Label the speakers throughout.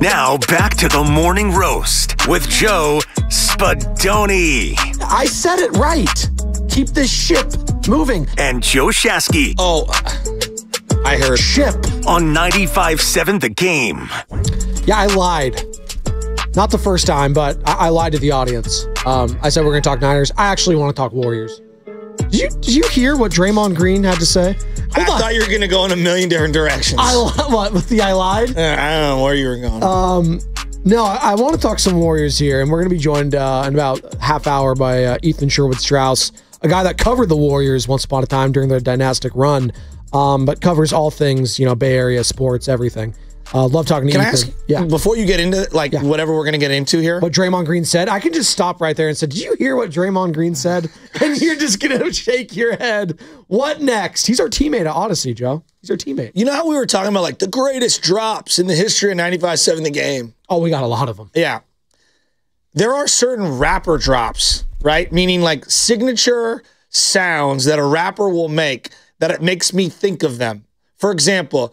Speaker 1: Now back to the morning roast with Joe Spadoni.
Speaker 2: I said it right. Keep this ship moving.
Speaker 1: And Joe Shasky.
Speaker 3: Oh, I heard
Speaker 2: ship
Speaker 1: on 95.7 The Game.
Speaker 2: Yeah, I lied. Not the first time, but I lied to the audience. I said we're going to talk Niners. I actually want to talk Warriors. Did you hear what Draymond Green had to say?
Speaker 3: I thought you were going to go in a million different directions.
Speaker 2: I lied?
Speaker 3: I don't know where you were going.
Speaker 2: No, I want to talk some Warriors here, and we're going to be joined in about half hour by Ethan Sherwood-Strauss, a guy that covered the Warriors once upon a time during their dynastic run, but covers all things, Bay Area sports, everything. Love talking to Ethan.
Speaker 3: Can I ask, before you get into whatever we're going to get into here?
Speaker 2: What Draymond Green said? I can just stop right there and say, did you hear what Draymond Green said? And you're just going to shake your head. What next? He's our teammate at Odyssey, Joe. He's our teammate.
Speaker 3: You know how we were talking about the greatest drops in the history of 95.7 The Game?
Speaker 2: Oh, we got a lot of them.
Speaker 3: Yeah. There are certain rapper drops, right? Meaning signature sounds that a rapper will make that it makes me think of them. For example,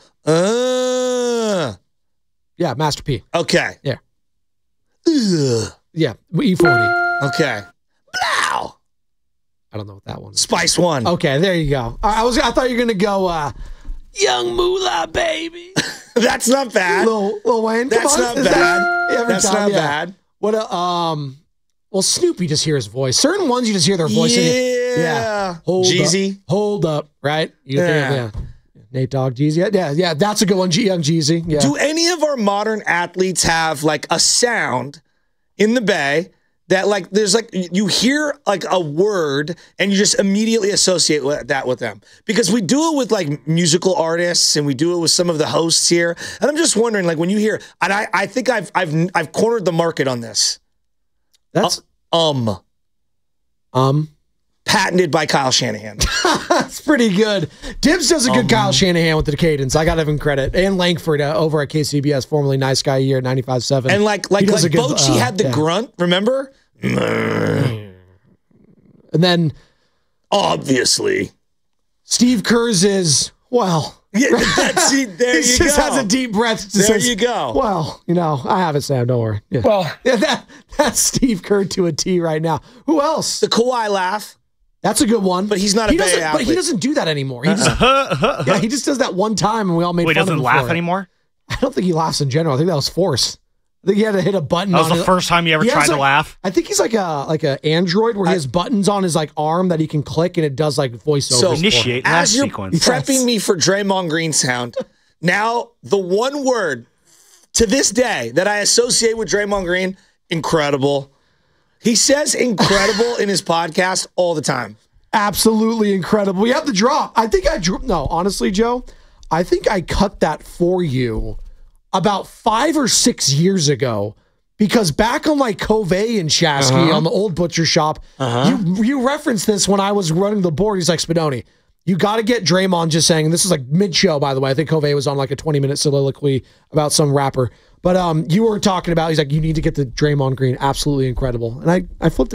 Speaker 2: yeah, Master P.
Speaker 3: Okay.
Speaker 2: Yeah. Yeah, E40.
Speaker 3: Okay. Blow.
Speaker 2: I don't know what that one is.
Speaker 3: Spice One.
Speaker 2: Okay, there you go. I thought you were gonna go Young Moolah, baby.
Speaker 3: That's not bad.
Speaker 2: Lil Wayne.
Speaker 3: That's not bad. That's not bad.
Speaker 2: What well, Snoop, you just hear his voice. Certain ones you just hear their voice.
Speaker 3: Yeah.
Speaker 2: Jeezy. Hold up, right? Yeah. Nate Dogg, Jeezy. Yeah, that's a good one. Young Jeezy. Yeah.
Speaker 3: Do any of our modern athletes have a sound in the Bay that there's you hear a word and you just immediately associate that with them? Because we do it with musical artists and we do it with some of the hosts here. And I'm just wondering when you hear, and I think I've cornered the market on this.
Speaker 2: That's
Speaker 3: patented by Kyle Shanahan.
Speaker 2: That's pretty good. Dibs does a good Kyle Shanahan with the cadence. I got to give him credit. And Langford over at KCBS, formerly Nice Guy Year, 95.7.
Speaker 3: And Bochy had the grunt, remember?
Speaker 2: And then
Speaker 3: obviously
Speaker 2: Steve Kerr's is, well.
Speaker 3: Yeah, there you go.
Speaker 2: Just has a deep breath.
Speaker 3: There you go.
Speaker 2: Well, I have it, Sam. Don't worry. Yeah.
Speaker 3: Well,
Speaker 2: that's Steve Kerr to a T right now. Who else?
Speaker 3: The Kawhi laugh.
Speaker 2: That's a good one.
Speaker 3: But he's not a Bay athlete.
Speaker 2: But he doesn't do that anymore. He just does that one time, and we all made fun of him.
Speaker 4: He doesn't laugh anymore?
Speaker 2: I don't think he laughs in general. I think that was forced. I think he had to hit a button.
Speaker 4: That was the first time you ever tried to laugh?
Speaker 2: I think he's like a Android where he has buttons on his arm that he can click, and it does voiceover.
Speaker 4: So initiate laugh sequence.
Speaker 3: Prepping me for Draymond Green sound. Now, the one word to this day that I associate with Draymond Green, incredible. He says incredible in his podcast all the time.
Speaker 2: Absolutely incredible. We have the drop. I think honestly, Joe, I think I cut that for you about 5 or 6 years ago, because back on Covey and Shasky on the old butcher shop, you referenced this when I was running the board. He's like, Spadoni, you got to get Draymond just saying, and this is mid-show, by the way. I think Covey was on a 20-minute soliloquy about some rapper. But you were talking about, he's like, you need to get the Draymond Green. Absolutely incredible. And I flipped it.